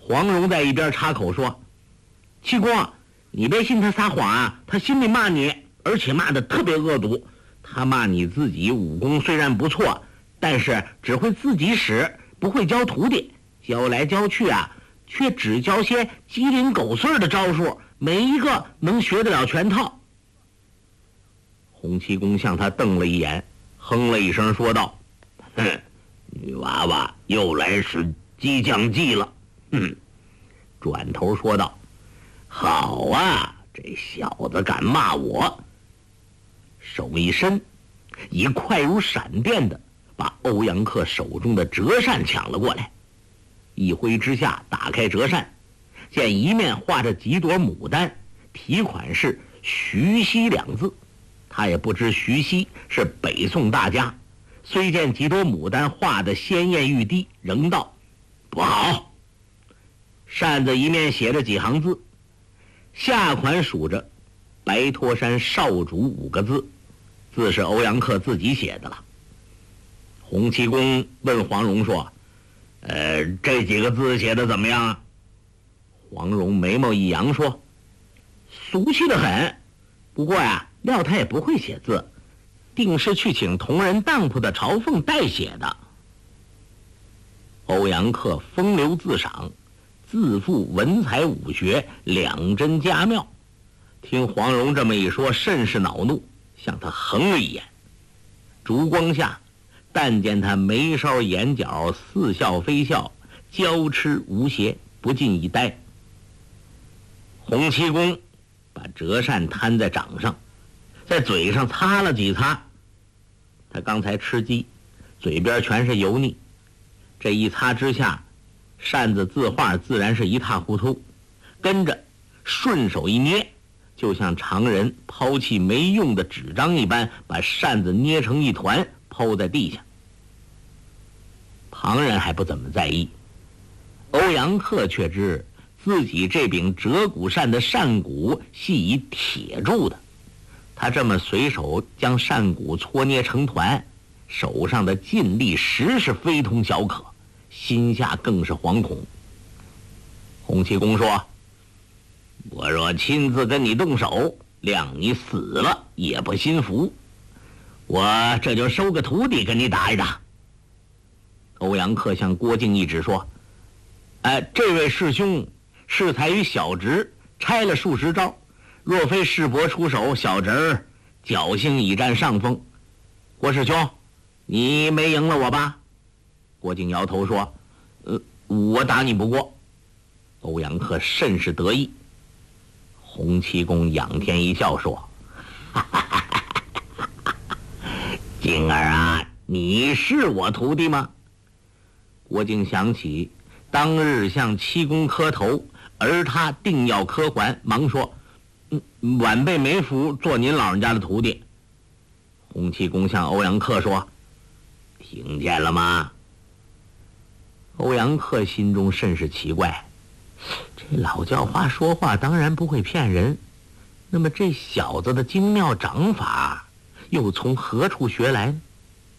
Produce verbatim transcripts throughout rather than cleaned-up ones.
黄蓉在一边插口说：“七公，你别信他撒谎啊，他心里骂你，而且骂得特别恶毒。他骂你自己武功虽然不错，但是只会自己使，不会教徒弟，教来教去啊，却只教些鸡零狗碎的招数，没一个能学得了全套。”洪七公向他瞪了一眼，哼了一声说道：“哼，女娃娃又来使激将计了。嗯。”转头说道：“好啊，这小子敢骂我！”手一伸，以快如闪电的把欧阳克手中的折扇抢了过来，一挥之下打开折扇，见一面画着几朵牡丹，题款是徐熙两字。他也不知徐熙是北宋大家，虽见几朵牡丹画得鲜艳欲滴，仍道：“不好。”扇子一面写着几行字，下款署着“白驼山少主”五个字，字是欧阳克自己写的了。洪七公问黄蓉说：“呃，这几个字写的怎么样啊？”黄蓉眉毛一扬说：“俗气得很，不过呀，料他也不会写字，定是去请同人当铺的朝凤代写的。”欧阳克风流自赏，自负文才武学，两真佳妙。听黄蓉这么一说，甚是恼怒，向他横了一眼。烛光下，但见他眉梢眼角似笑非笑，娇痴无邪，不禁一呆。洪七公把折扇摊在掌上，在嘴上擦了几擦。他刚才吃鸡，嘴边全是油腻，这一擦之下，扇子字画自然是一塌糊涂，跟着顺手一捏，就像常人抛弃没用的纸张一般，把扇子捏成一团抛在地下。旁人还不怎么在意，欧阳克却知自己这柄折骨扇的扇骨系以铁铸的，他这么随手将扇骨搓捏成团，手上的劲力实是非同小可，心下更是惶恐。洪七公说：“我若亲自跟你动手，谅你死了也不心服，我这就收个徒弟跟你打一打。”欧阳克向郭靖一指说：“哎，这位师兄适才于小侄，拆了数十招，若非师伯出手，小侄儿侥幸已占上风。郭师兄，你没赢了我吧？”郭靖摇头说：“呃，我打你不过。”欧阳克甚是得意。洪七公仰天一笑说：“哈哈哈哈哈！靖儿啊，你是我徒弟吗？”郭靖想起当日向七公磕头，而他定要磕还，忙说：“嗯，晚辈没福做您老人家的徒弟。”洪七公向欧阳克说：“听见了吗？”欧阳克心中甚是奇怪，这老教花说话当然不会骗人，那么这小子的精妙掌法又从何处学来呢？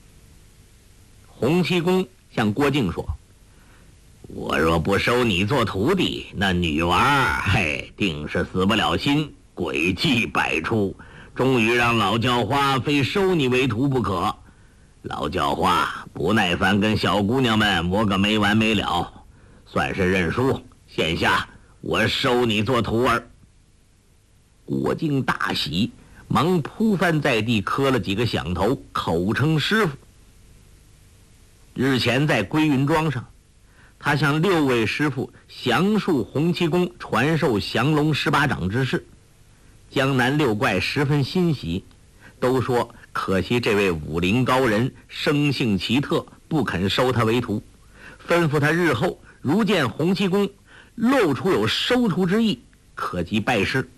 洪七公向郭靖说：“我若不收你做徒弟，那女娃嘿，定是死不了心，诡计百出，终于让老教花非收你为徒不可。老教花不耐烦跟小姑娘们磨个没完没了，算是认输，现下我收你做徒儿。”郭靖大喜，忙扑翻在地磕了几个响头，口称师傅。日前在归云庄上，他向六位师傅详述洪七公传授降龙十八掌之事。江南六怪十分欣喜，都说可惜这位武林高人生性奇特，不肯收他为徒，吩咐他日后如见洪七公露出有收徒之意，可即拜师。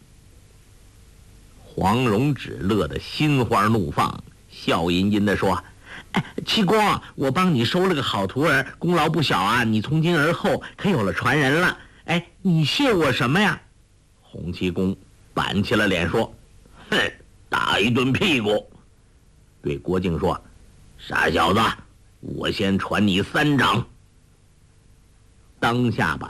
黄蓉只乐得心花怒放，笑吟吟地说：“哎，七公，我帮你收了个好徒儿，功劳不小啊！你从今而后可有了传人了。哎，你谢我什么呀？”洪七公板起了脸说：“哼，打一顿屁股。”对郭靖说：“傻小子，我先传你三掌。”当下把